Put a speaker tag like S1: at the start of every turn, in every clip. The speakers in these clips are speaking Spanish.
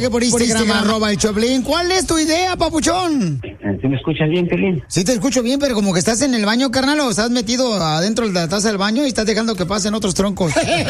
S1: mensaje por Instagram, @el Choplin. ¿Cuál es tu idea, papuchón?
S2: ¿Sí me escuchas bien, Pelín?
S1: Sí te escucho bien, pero como que estás en el baño, carnal, o estás metido adentro de la taza del baño y estás dejando que pasen otros troncos.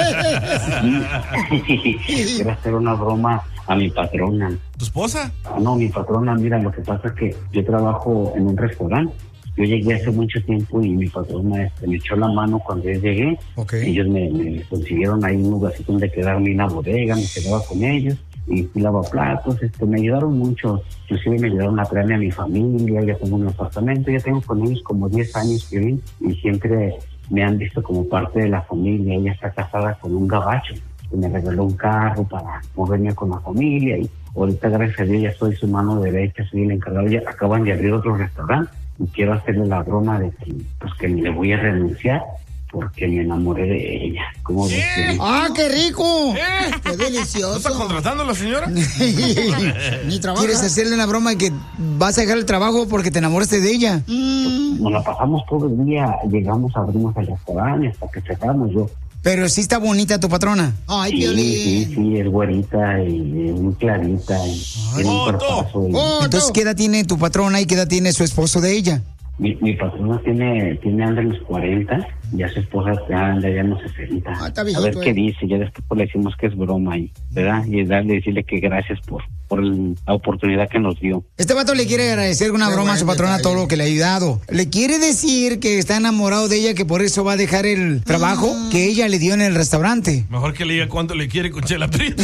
S2: Quiero hacer una broma a mi patrona.
S3: ¿Tu esposa?
S2: No, mi patrona, mira, lo que pasa es que yo trabajo en un restaurante. Yo llegué hace mucho tiempo y mi patrona me echó la mano cuando yo llegué.
S1: Okay.
S2: Ellos me consiguieron ahí un lugarcito donde quedarme en la bodega, me quedaba con ellos y lavaba platos, me ayudaron mucho. Inclusive me ayudaron a traerme a mi familia. Ya tengo un apartamento, ya tengo con ellos como 10 años que vi y siempre me han visto como parte de la familia. Ella está casada con un gabacho y me regaló un carro para moverme con la familia y ahorita gracias a Dios ya soy su mano derecha, soy el encargado. Ya acaban de abrir otro restaurante y quiero hacerle la broma de que pues que le voy a renunciar porque me enamoré de ella. ¿Cómo ves?
S1: ¡Ah, qué rico! ¡Qué delicioso!
S3: ¿No está contratando a la señora?
S1: Ni trabajo. ¿Quieres hacerle una broma de que vas a dejar el trabajo porque te enamoraste de ella?
S2: Nos la pasamos todo el día, llegamos, abrimos el restaurante hasta que cerramos.
S1: Pero sí está bonita tu patrona.
S2: Ay, sí, es güerita y muy clarita y tiene un cuerpazo.
S1: Entonces, ¿qué edad tiene tu patrona y qué edad tiene su esposo de ella?
S2: Mi patrona anda en los 40, ya su esposa anda ya en los 60. A ver qué dice, ya después le decimos que es broma, ¿verdad? Y decirle que gracias por la oportunidad que nos dio.
S1: Este vato le quiere agradecer una broma a su patrona todo lo que le ha ayudado. Le quiere decir que está enamorado de ella, que por eso va a dejar el trabajo que ella le dio en el restaurante.
S3: Mejor que le diga cuánto le quiere con Chela Prieto.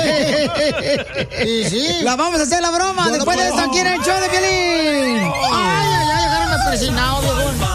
S1: Sí. La vamos a hacer la broma. Después de esto, aquí en el show de Piolín. Ay, agarrame presionado,